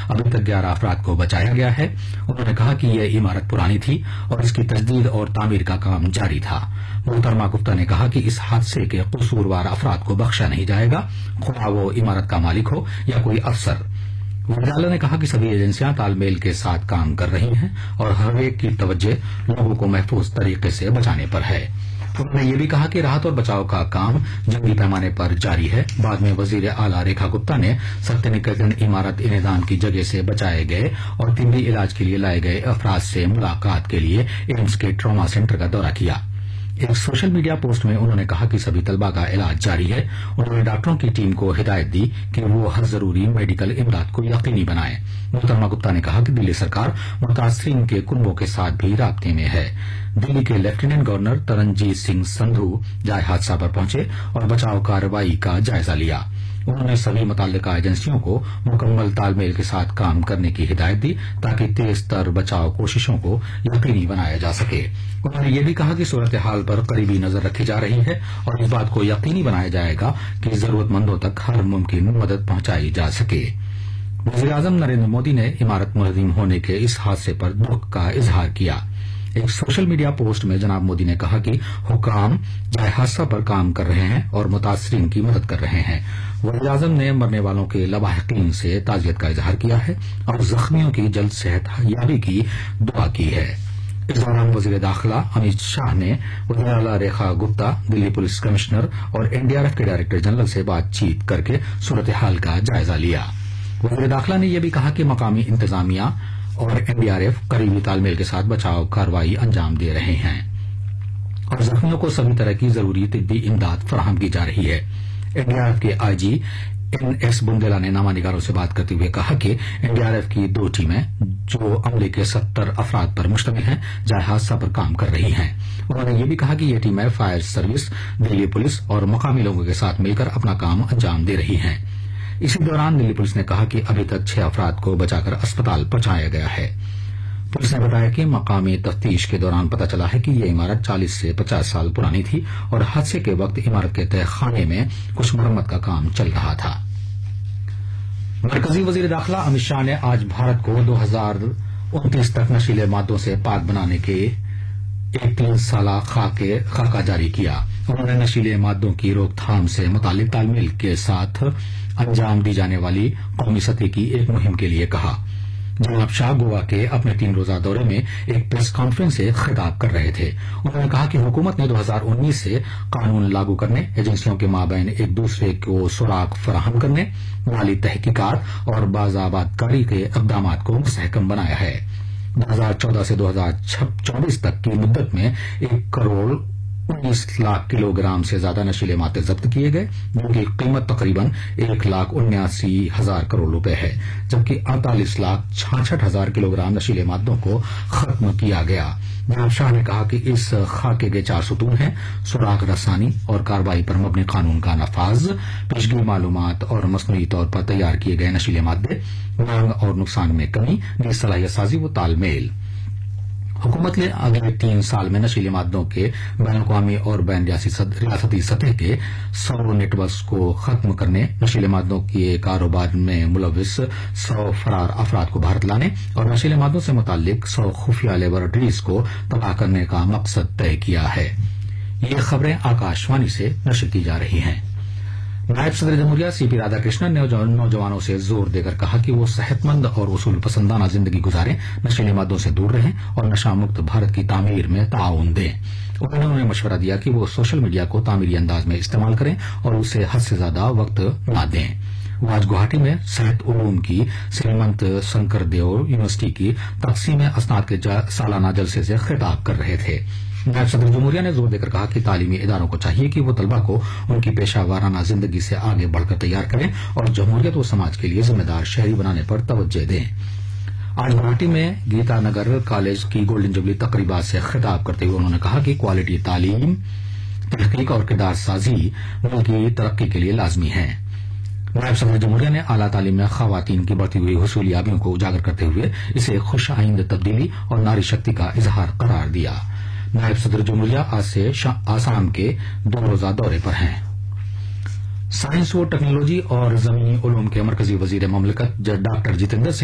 अभी तक 11 अफराद को बचाया गया है। उन्होंने कहा कि यह इमारत पुरानी थी और इसकी तजदीद और तामीर का काम जारी था। मोहतरमा गुप्ता ने कहा कि इस हादसे के कसूरवार अफराद को बख्शा नहीं जाएगा, खुदा वो इमारत का मालिक हो या कोई अफसर। वज़ीर-ए-आला ने कहा कि सभी एजेंसियां तालमेल के साथ काम कर रही हैं और हर एक की तवज्जो लोगों को महफूज तरीके से बचाने पर है। उन्होंने ये भी कहा कि राहत और बचाव का काम जंगी पैमाने पर जारी है। बाद में वजीर आला रेखा गुप्ता ने सत्यनिकेतन इमारत इंहदाम की जगह से बचाए गए और तिब्बी इलाज के लिए लाए गए अफराद से मुलाकात के लिए एम्स के ट्रॉमा सेंटर का दौरा किया। एक सोशल मीडिया पोस्ट में उन्होंने कहा कि सभी तलबा का इलाज जारी है। उन्होंने डॉक्टरों की टीम को हिदायत दी कि वो हर जरूरी मेडिकल इमदाद को यकीनी बनाए। मोहतरमा गुप्ता ने कहा कि दिल्ली सरकार मुतासरीन के कुंबों के साथ भी राब्ते में है। दिल्ली के लेफ्टिनेंट गवर्नर तरनजीत सिंह संधू जाए हादसा पर पहुंचे और बचाव कार्रवाई का जायजा लिया। उन्होंने सभी मुतल्लिका एजेंसियों को मुकम्मल तालमेल के साथ काम करने की हिदायत दी ताकि तेज तर बचाव कोशिशों को यकीनी बनाया जा सके। उन्होंने ये भी कहा कि सूरत हाल पर करीबी नजर रखी जा रही है और इस बात को यकीनी बनाया जाएगा कि जरूरतमंदों तक हर मुमकिन मदद पहुंचाई जा सके। वज़ीर-ए-आज़म नरेंद्र मोदी ने इमारत मुनहदम होने के इस हादसे पर दुख का इजहार किया। एक सोशल मीडिया पोस्ट में जनाब मोदी ने कहा कि हुकाम जाए हादसा पर काम कर रहे हैं और मुतासरीन की मदद कर रहे हैं। वज़ीर-ए-आज़म ने मरने वालों के लवाहिकीन से ताज़ियत का इजहार किया है और जख्मियों की जल्द सेहतयाबी की दुआ की है। इस दौरान वजीर दाखिला अमित शाह ने वज़ीर आला रेखा गुप्ता, दिल्ली पुलिस कमिश्नर और एनडीआरएफ के डायरेक्टर जनरल से बातचीत करके सूरत हाल का जायजा लिया। वज़ीर दाखिला ने यह भी कहा कि मकामी इंतजामिया और एनडीआरएफ करीबी तालमेल के साथ बचाव कार्रवाई अंजाम दे रहे हैं और जख्मियों को सभी तरह की जरूरी तिब्बी इमदाद फराहम की जा रही है। एनडीआरएफ के आईजी एनएस बुंदेला ने नामानिगारों से बात करते हुए कहा कि एनडीआरएफ की 2 टीमें जो अमले के 70 अफराद पर मुश्तमिल हैं जाए हादसा पर काम कर रही हैं। उन्होंने ये भी कहा कि ये टीमें फायर सर्विस, दिल्ली पुलिस और मकामी लोगों के साथ मिलकर अपना काम अंजाम दे रही हैं। इसी दौरान दिल्ली पुलिस ने कहा कि अभी तक 6 अफराद को बचाकर अस्पताल पहुंचाया गया है। पुलिस ने बताया कि मकामी तफ्तीश के दौरान पता चला है कि यह इमारत 40 से 50 साल पुरानी थी और हादसे के वक्त इमारत के तहखाने में कुछ मरम्मत का काम चल रहा था। मरकजी वजीर दाखिला अमित शाह ने आज भारत को 2029 तक नशीले मादों से पाक बनाने के एक 3 साला खाका जारी किया। उन्होंने नशीले मादों की रोकथाम से मुतालिक तालमेल के साथ अंजाम दी जाने वाली कौमी सतह की एक मुहिम के लिए कहा। जनाब शाह गोवा के अपने 3 रोजा दौरे में एक प्रेस कॉन्फ्रेंस से खिताब कर रहे थे। उन्होंने कहा कि हुकूमत ने 2019 से कानून लागू करने, एजेंसियों के माबैन एक दूसरे को सुराग फराहम करने, माली तहकीकात और बाज़ाबातकारी के इक़दाम को मुस्तहकम बनाया है। 2014 से 2024 तक की मुद्दत में 1 करोड़ 19 लाख किलोग्राम से ज्यादा नशीले मादे जब्त किए गए, जिनकी कीमत तकरीबन 1,79,000 करोड़ रुपए है, जबकि 48,66,000 किलोग्राम नशीले मादों को खत्म किया गया। जनाब शाह ने कहा कि इस खाके के 4 सुतून हैं: सुराग रसानी और कार्रवाई पर मबनी कानून का नफाज, पेशगी मालूमात और मसनूई तौर पर तैयार किए गए नशीले मादे, मांग और नुकसान में कमी, सलाहियत साजी व तालमेल। हुकूमत ने अगले 3 साल में नशीले मादों के बैन अक़वामी और बैन रियासती सतह के 100 नेटवर्क को खत्म करने, नशीले मादों के कारोबार में मुलविस 100 फरार अफराद को भारत लाने और नशीले मादों से मुताल्लिक 100 खुफिया लेबोरेटरीज को तबाह करने का मकसद तय किया है। ये खबरें आकाशवाणी से नशर की जा रही हैं। नायब सदर जमहूरिया सीपी राधाकृष्णन ने नौजवानों से जोर देकर कहा कि वो सेहतमंद और उसूल पसंदाना जिंदगी गुजारें, नशीले मादों से दूर रहें और नशा मुक्त भारत की तामीर में ताउन दें। उन्होंने उन्हें मशवरा दिया कि वो सोशल मीडिया को तामीरी अंदाज में इस्तेमाल करें और उसे हद से ज्यादा वक्त न दें। वो आज गुवाहाटी में सेहत उलूम की श्रीमंत शंकरदेव यूनिवर्सिटी की तकसीम असनाद के सालाना जलसे से खिताब कर रहे थे। नायब सदर जमहूरिया ने जोर देकर कहा कि तालीमी इदारों को चाहिए कि वो तलबा को उनकी पेशा वाराना जिंदगी से आगे बढ़कर तैयार करें और जमहूरियत व समाज के लिए जिम्मेदार शहरी बनाने पर तवज्जो दें। आज गुवाहाटी में गीता नगर कॉलेज की गोल्डन जुबली तकरीबात से खिताब करते हुए उन्होंने कहा कि क्वालिटी तालीम, तहकीक और किरदार साजी मुल्क की तरक्की के लिए लाजमी है। नायब सदर जमहूरिया ने आला तालीम में खवातीन की बढ़ती हुई हुसूलियाबियों को उजागर करते हुए इसे खुश आइंद तब्दीली और नारी शक्ति का इजहार करार दिया। नायब सदर जमहूरिया आज से आसाम के 2 रोजा दौरे पर हैं। साइंस व टेक्नोलॉजी और जमीनी उलूम के मरकजी वजीर ममलकत डॉक्टर जितेंद्र सिंह